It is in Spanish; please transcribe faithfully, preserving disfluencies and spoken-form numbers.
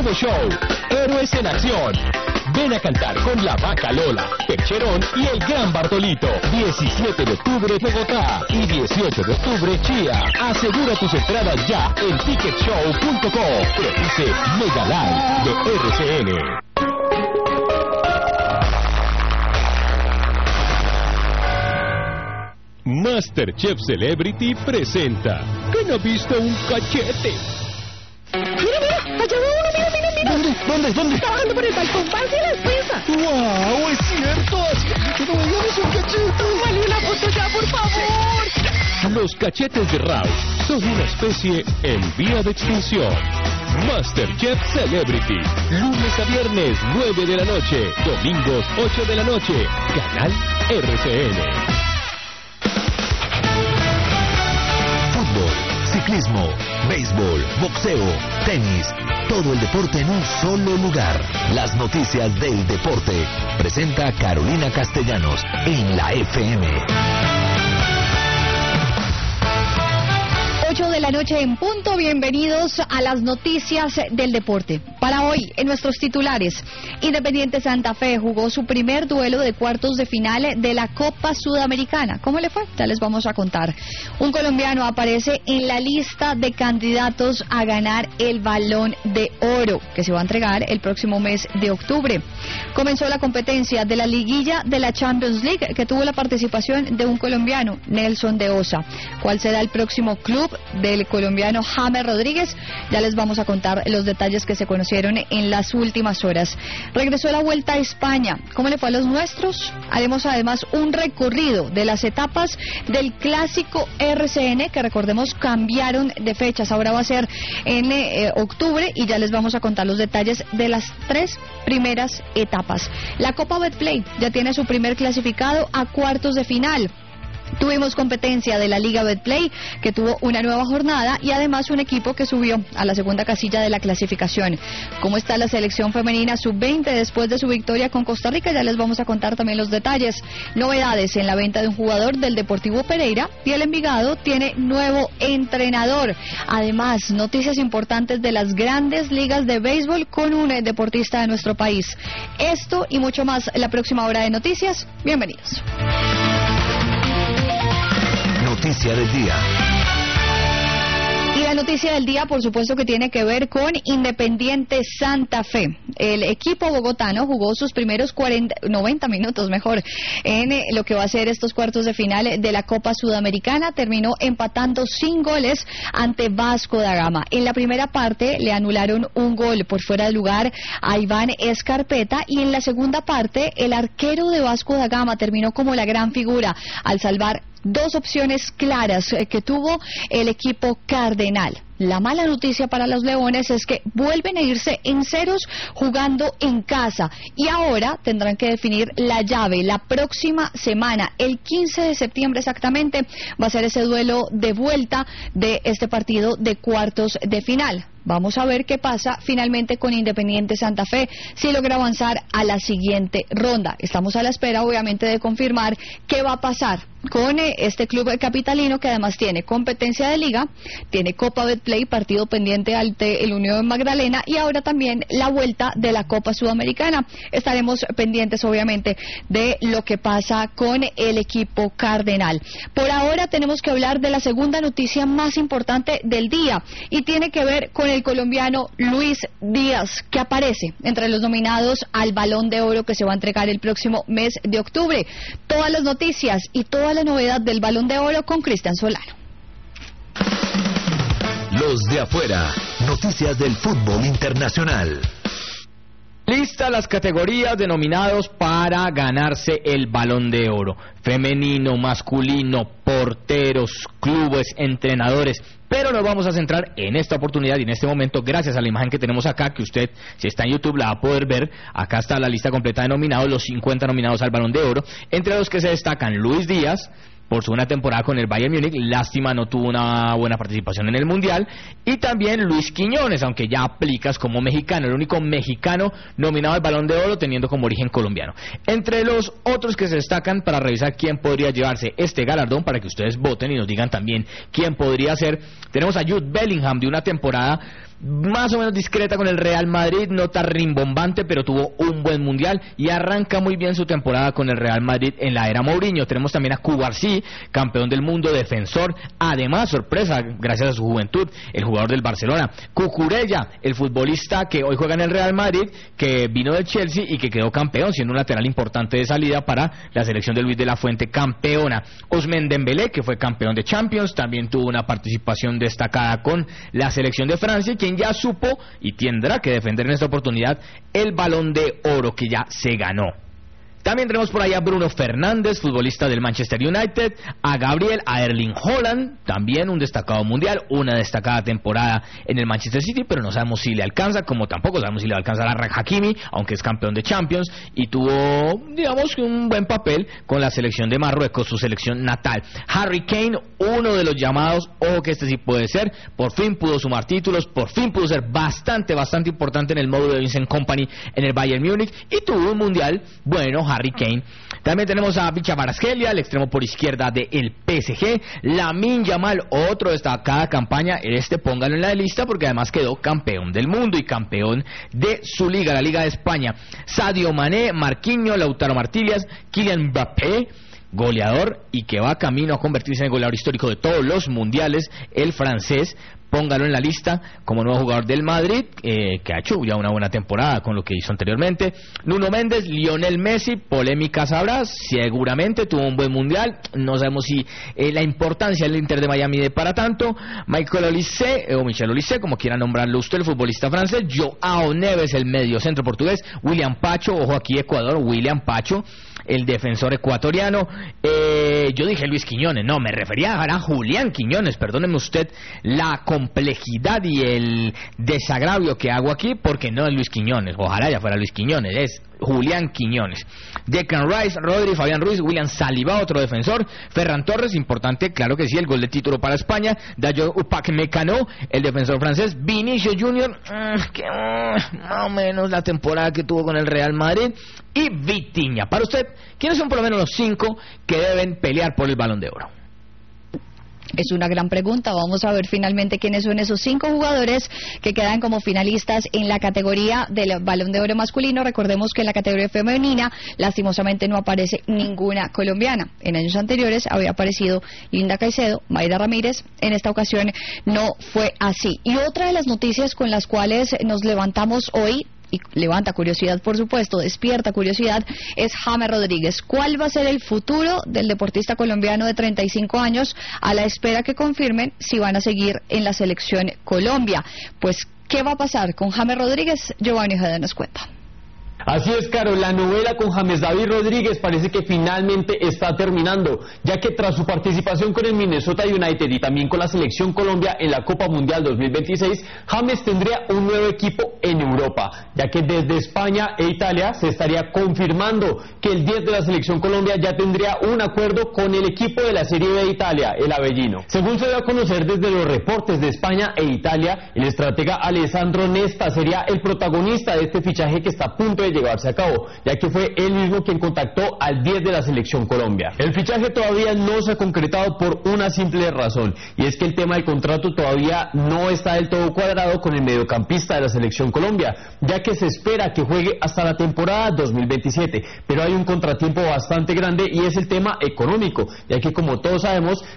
nuevo show, Héroes en Acción. Ven a cantar con la Vaca Lola, Percherón y el Gran Bartolito. diecisiete de octubre Bogotá y dieciocho de octubre Chía. Asegura tus entradas ya en ticket show punto com. Produce Mega Live de R C N. Masterchef Celebrity presenta ¿Quién ha visto un cachete? Mira, mira, allá va uno, mira, mira, mira. ¿Dónde? ¿Dónde? ¿Dónde? Está bajando por el balcón, va hacia la despensa. ¡Wow! ¡Es cierto! ¡Que no veíamos un cachete! Vale una foto ya, por favor. Los cachetes de Rausch son una especie en vía de extinción. Masterchef Celebrity, lunes a viernes, nueve de la noche, domingos, ocho de la noche, canal R C N. Ciclismo, béisbol, boxeo, tenis, todo el deporte en un solo lugar. Las noticias del deporte. Presenta Carolina Castellanos en la F M. ocho de la noche en punto, bienvenidos a las noticias del deporte. Para hoy, en nuestros titulares, Independiente Santa Fe jugó su primer duelo de cuartos de final de la Copa Sudamericana. ¿Cómo le fue? Ya les vamos a contar. Un colombiano aparece en la lista de candidatos a ganar el Balón de Oro, que se va a entregar el próximo mes de octubre. Comenzó la competencia de la liguilla de la Champions League, que tuvo la participación de un colombiano, Nelson de Osa. ¿Cuál será el próximo club del colombiano James Rodríguez? Ya les vamos a contar los detalles que se conocieron en las últimas horas. Regresó la Vuelta a España. ¿Cómo le fue a los nuestros? Haremos además un recorrido de las etapas del Clásico R C N, que recordemos cambiaron de fechas. Ahora va a ser en eh, octubre y ya les vamos a contar los detalles de las tres primeras etapas. La Copa Betplay ya tiene su primer clasificado a cuartos de final. Tuvimos competencia de la Liga Betplay, que tuvo una nueva jornada, y además un equipo que subió a la segunda casilla de la clasificación. ¿Cómo está la selección femenina sub veinte después de su victoria con Costa Rica? Ya les vamos a contar también los detalles. Novedades en la venta de un jugador del Deportivo Pereira, y el Envigado tiene nuevo entrenador. Además, noticias importantes de las grandes ligas de béisbol con un deportista de nuestro país. Esto y mucho más la próxima hora de noticias. Bienvenidos. Noticia del día. Y la noticia del día, por supuesto, que tiene que ver con Independiente Santa Fe. El equipo bogotano jugó sus primeros cuarenta, noventa minutos, mejor, en eh, lo que va a ser estos cuartos de final de la Copa Sudamericana. Terminó empatando sin goles ante Vasco da Gama. En la primera parte le anularon un gol por fuera de lugar a Iván Escarpeta, y en la segunda parte el arquero de Vasco da Gama terminó como la gran figura al salvar dos opciones claras que tuvo el equipo cardenal. La mala noticia para los Leones es que vuelven a irse en ceros jugando en casa, y ahora tendrán que definir la llave la próxima semana, el quince de septiembre exactamente, va a ser ese duelo de vuelta de este partido de cuartos de final. Vamos a ver qué pasa finalmente con Independiente Santa Fe, si logra avanzar a la siguiente ronda. Estamos a la espera, obviamente, de confirmar qué va a pasar con eh, este club capitalino, que además tiene competencia de liga, tiene Copa Betplay, partido pendiente ante el Unión Magdalena, y ahora también la vuelta de la Copa Sudamericana. Estaremos pendientes, obviamente, de lo que pasa con el equipo cardenal. Por ahora tenemos que hablar de la segunda noticia más importante del día, y tiene que ver con el colombiano Luis Díaz, que aparece entre los nominados al Balón de Oro, que se va a entregar el próximo mes de octubre. Todas las noticias y toda la novedad del Balón de Oro con Cristian Solano. Los de afuera, noticias del fútbol internacional. Listas las categorías de nominados para ganarse el Balón de Oro. Femenino, masculino, porteros, clubes, entrenadores. Pero nos vamos a centrar en esta oportunidad y en este momento, gracias a la imagen que tenemos acá, que usted, si está en YouTube, la va a poder ver. Acá está la lista completa de nominados, los cincuenta nominados al Balón de Oro, entre los que se destacan Luis Díaz, por su buena temporada con el Bayern Múnich, lástima no tuvo una buena participación en el Mundial, y también Luis Quiñones, aunque ya aplicas como mexicano, el único mexicano nominado al Balón de Oro teniendo como origen colombiano. Entre los otros que se destacan para revisar quién podría llevarse este galardón, para que ustedes voten y nos digan también quién podría ser, tenemos a Jude Bellingham, de una temporada más o menos discreta con el Real Madrid, no tan rimbombante, pero tuvo un buen mundial y arranca muy bien su temporada con el Real Madrid en la era Mourinho. Tenemos también a Cubarsí, campeón del mundo, defensor, además, sorpresa, gracias a su juventud, el jugador del Barcelona. Cucurella, el futbolista que hoy juega en el Real Madrid, que vino del Chelsea y que quedó campeón, siendo un lateral importante de salida para la selección de Luis de la Fuente, campeona. Ousmane Dembélé, que fue campeón de Champions, también tuvo una participación destacada con la selección de Francia, quien ya supo y tendrá que defender en esta oportunidad el Balón de Oro que ya se ganó. También tenemos por allá a Bruno Fernández, futbolista del Manchester United, a Gabriel, a Erling Haaland, también un destacado mundial, una destacada temporada en el Manchester City, pero no sabemos si le alcanza, como tampoco sabemos si le alcanza a Rachraf Hakimi, aunque es campeón de Champions, y tuvo, digamos, un buen papel con la selección de Marruecos, su selección natal. Harry Kane, uno de los llamados, ojo que este sí puede ser, por fin pudo sumar títulos, por fin pudo ser bastante, bastante importante en el módulo de Vincent Kompany en el Bayern Múnich, y tuvo un mundial bueno, Harry Kane. También tenemos a Vicha Kvaratskhelia, el extremo por izquierda del P S G. Lamine Yamal, otro destacada campaña, este póngalo en la lista porque además quedó campeón del mundo y campeón de su liga, la Liga de España. Sadio Mané, Marquinhos, Lautaro Martínez, Kylian Mbappé, goleador y que va camino a convertirse en el goleador histórico de todos los mundiales, el francés. Póngalo en la lista como nuevo jugador del Madrid, eh, que ha hecho ya una buena temporada con lo que hizo anteriormente. Nuno Méndez, Lionel Messi, polémicas habrá, seguramente tuvo un buen mundial, no sabemos si eh, la importancia del Inter de Miami de para tanto. Michael Olise, eh, o Michel Olise, como quiera nombrarlo usted, el futbolista francés. Joao Neves, el medio centro portugués. William Pacho, ojo aquí Ecuador, William Pacho, el defensor ecuatoriano. Eh, yo dije Luis Quiñones, no, me refería a Julián Quiñones, perdóneme usted la complejidad y el desagravio que hago aquí, porque no es Luis Quiñones, ojalá ya fuera Luis Quiñones, es Julián Quiñones. Declan Rice, Rodri, Fabián Ruiz, William Saliba, otro defensor. Ferran Torres, importante, claro que sí, el gol de título para España. Dayo Upamecano, el defensor francés. Vinicius Junior, uh, que uh, más o menos la temporada que tuvo con el Real Madrid. Y Vitinha. Para usted, ¿quiénes son por lo menos los cinco que deben pelear por el Balón de Oro? Es una gran pregunta. Vamos a ver finalmente quiénes son esos cinco jugadores que quedan como finalistas en la categoría del Balón de Oro masculino. Recordemos que en la categoría femenina lastimosamente no aparece ninguna colombiana. En años anteriores había aparecido Linda Caicedo, Mayra Ramírez. En esta ocasión no fue así. Y otra de las noticias con las cuales nos levantamos hoy, y levanta curiosidad, por supuesto, despierta curiosidad, es James Rodríguez. ¿Cuál va a ser el futuro del deportista colombiano de treinta y cinco años a la espera que confirmen si van a seguir en la selección Colombia? Pues, ¿qué va a pasar con James Rodríguez? Giovanni Ojeda nos cuenta. Así es, Caro, la novela con James David Rodríguez parece que finalmente está terminando, ya que tras su participación con el Minnesota United y también con la Selección Colombia en la Copa Mundial dos mil veintiséis, James tendría un nuevo equipo en Europa, ya que desde España e Italia se estaría confirmando que el diez de la Selección Colombia ya tendría un acuerdo con el equipo de la Serie B de Italia, el Avellino. Según se dio a conocer desde los reportes de España e Italia, el estratega Alessandro Nesta sería el protagonista de este fichaje que está a punto de llevarse a cabo, ya que fue él mismo quien contactó al diez de la Selección Colombia. El fichaje todavía no se ha concretado por una simple razón, y es que el tema del contrato todavía no está del todo cuadrado con el mediocampista de la Selección Colombia, ya que se espera que juegue hasta la temporada dos mil veintisiete, pero hay un contratiempo bastante grande y es el tema económico, ya que como todos sabemos,